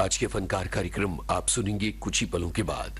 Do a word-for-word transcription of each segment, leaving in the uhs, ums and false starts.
आज के फनकार कार्यक्रम आप सुनेंगे कुछ ही पलों के बाद।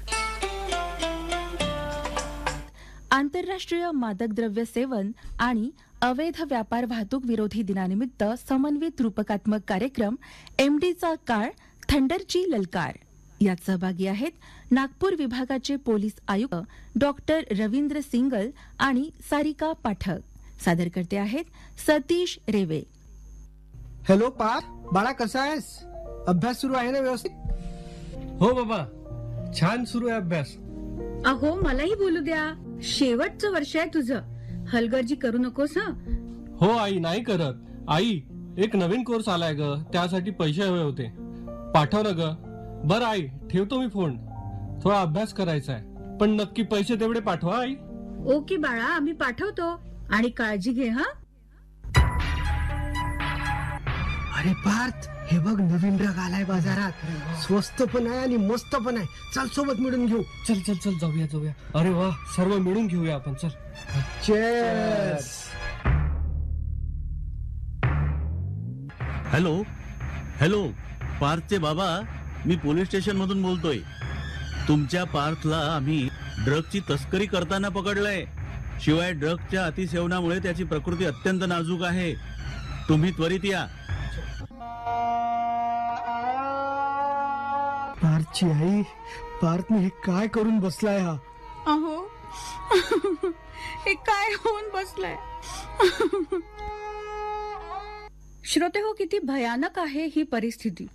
आंतरराष्ट्रीय मादक द्रव्य सेवन आणि अवैध व्यापार वाहतूक विरोधी दिनानिमित्त समन्वित रूपकात्मक कार्यक्रम एमडीचा काळ थंडरची ललकार यात सहभागी आहेत नागपूर विभागाचे पोलीस आयुक्त डॉक्टर रवींद्र सिंगल आणि सारिका पाठक। सादर करते आहेत सतीश रेवे। हॅलो पार्थ, बाळा कसा आहेस? अभ्यास सुरू आहे ना व्यवस्थित? हो बाबा, छान सुरू आहे अभ्यास। अहो मलाही बोलू द्या, शेवटचं वर्ष आहे तुझं, हलगर्जी करू नकोस हं। हो आई, नाही करत। आई, एक नवीन कोर्स आलाय ग, त्यासाठी पैसे हवे होते, पाठव ना ग। बर आई, ठेवतो मी फोन, थोडा अभ्यास करायचा आहे, पण नक्की पैसे तेवढे पाठवा आई। ओके बाळा, आम्ही पाठवतो आणि काळजी घे हा। अरे पार्थ, हे बघ नवीन ड्रग आलाय बाजारात, स्वस्त पण आहे आणि मस्त पण आहे, चल सोबत मिळून घेऊ। चल चल चल जाऊया जाऊया। अरे वा, सर्व मिळून घेऊया आपण, चल। चेस। हॅलो हॅलो पार्थचे बाबा, मी पोलीस स्टेशन मधून बोलतोय। तुमच्या पार्थला आम्ही ड्रगची तस्करी करताना पकडलंय। शिवाय ड्रगच्या अतिसेवनामुळे त्याची प्रकृती अत्यंत नाजूक आहे, तुम्ही त्वरित या। पार्थची आई, पार्थने हे काय करून बसलाय हा? अहो हे काय होऊन बसलंय? श्रोते हो, किती भयानक आहे ही परिस्थिती।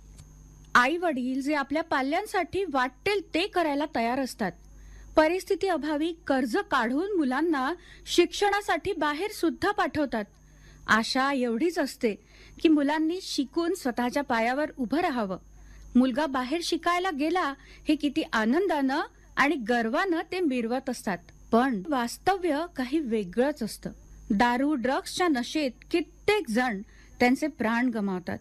आई वडील जे आपल्या पाल्यांसाठी वाटेल ते करायला तयार असतात, परिस्थिती अभावी कर्ज काढून मुलांना शिक्षणासाठी बाहेर सुद्धा पाठवतात। आशा एवढीच असते की मुलांनी शिकून स्वतःच्या पायावर उभं राहावं। मुलगा बाहेर शिकायला गेला हे किती आनंदानं आणि गर्वानं ते मिरवत असतात, पण वास्तव्य काही वेगळंच असतं। दारू ड्रग्सच्या नशेत कित्येक जण त्यांचे प्राण गमावतात।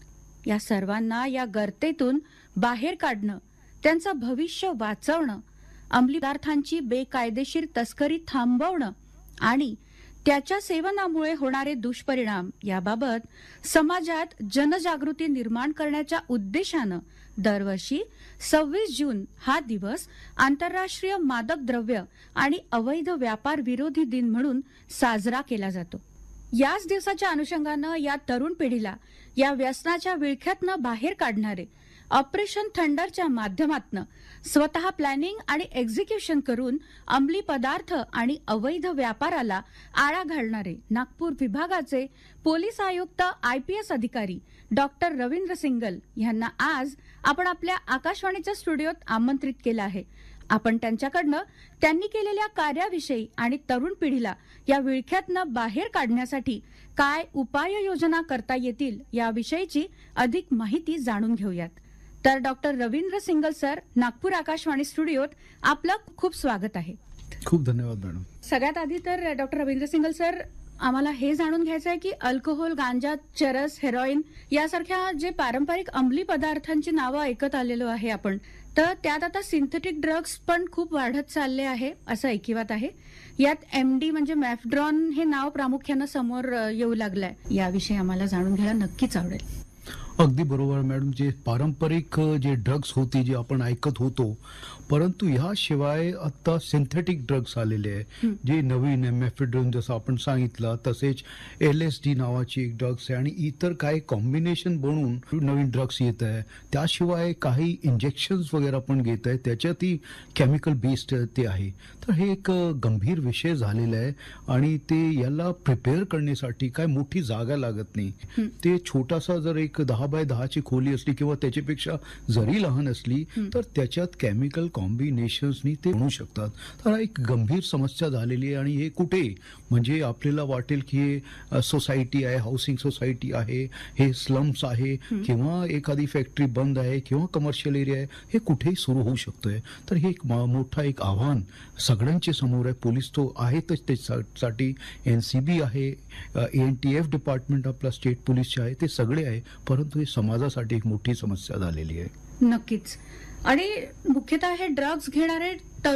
या सर्वांना या गर्तेतून बाहेर काढणं, त्यांचं भविष्य वाचवणं, अंमली पदार्थांची बेकायदेशीर तस्करी थांबवणं आणि त्याच्या सेवनामुळे होणारे दुष्परिणाम याबाबत समाजात जनजागृती निर्माण करण्याच्या उद्देशानं दरवर्षी सव्वीस जून हा दिवस आंतरराष्ट्रीय मादक द्रव्य आणि अवैध व्यापार विरोधी दिन म्हणून साजरा केला जातो। याच दिवसाच्या अनुषंगानं या तरुण पिढीला या व्यसनाच्या विळख्यातनं बाहेर काढणारे ऑपरेशन थंडरच्या माध्यमातून स्वतः प्लॅनिंग आणि एक्झिक्युशन करून अंमली पदार्थ आणि अवैध व्यापाराला आळा घालणारे नागपूर विभागाचे पोलीस आयुक्त आयपीएस अधिकारी डॉक्टर रवींद्र सिंगल यांना आज आपण आपल्या आकाशवाणीच्या स्टुडिओत आमंत्रित केलं आहे। आपण त्यांच्याकडनं त्यांनी केलेल्या कार्याविषयी आणि तरुण पिढीला या विळख्यातनं बाहेर काढण्यासाठी काय उपाययोजना करता येतील याविषयीची अधिक माहिती जाणून घेऊयात। तर doctor Ravindra single sir, Nagpur Akashvani स्टुडिओत आपलं खूप स्वागत आहे। खूप धन्यवाद मॅडम। सगळ्यात आधी तर डॉक्टर रवींद्र सिंगल सर, आम्हाला हे जाणून घ्यायचं आहे की अल्कोहोल, गांजा, चरस, हेरोईन यासारख्या जे पारंपरिक अंमली पदार्थांची नावं ऐकत आलेलो आहे आपण, तर त्यात आता सिंथेटिक ड्रग्स पण खूप वाढत चालले आहे असं ऐकिवात आहे। यात एमडी म्हणजे मॅफड्रॉन हे नाव प्रामुख्यानं समोर येऊ लागलंय, याविषयी आम्हाला जाणून घ्यायला नक्कीच आवडेल। अगदी बरोबर मॅडम, जे पारंपरिक जे ड्रग्स होते जे आपण ऐकत होतो, परंतु ह्याशिवाय आता सिंथेटिक ड्रग्स आलेले आहे, जे नवीन मेफेड्रोन जसं आपण सांगितलं, तसेच एल एस डी नावाची एक ड्रग्स आहे आणि इतर काही कॉम्बिनेशन बनवून नवीन ड्रग्स येत आहे। त्याशिवाय काही इंजेक्शन्स वगैरे पण घेत आहे, त्याच्यातही केमिकल बेस्ड ते आहे। तर हे एक गंभीर विषय झालेला आहे आणि ते याला प्रिपेअर करण्यासाठी काय मोठी जागा लागत नाही। ते छोटासा जर एक दहा बाय दहाची खोली असली किंवा त्याच्यापेक्षा जरी लहान असली तर त्याच्यात केमिकल कॉम्बिनेशन्सनी ते बनू शकतात। तर एक गंभीर समस्या झालेली आहे आणि हे कुठे म्हणजे आपल्याला वाटेल की हे सोसायटी आहे, हाऊसिंग सोसायटी आहे, हे स्लम्स आहे किंवा एखादी फॅक्टरी बंद आहे किंवा कमर्शियल एरिया आहे, हे कुठेही सुरू होऊ शकतोय। तर हे एक मोठा एक आव्हान सगळ्यांच्या समोर आहे। पोलीस तो आहेतच त्यासाठी, एनसीबी आहे, एनटीएफ डिपार्टमेंट आपला स्टेट पोलीसचे आहे, ते सगळे आहे, परंतु हे समाजासाठी एक मोठी समस्या झालेली आहे। नक्कीच। आणि मुख्यतः हे ड्रग्स घेणारे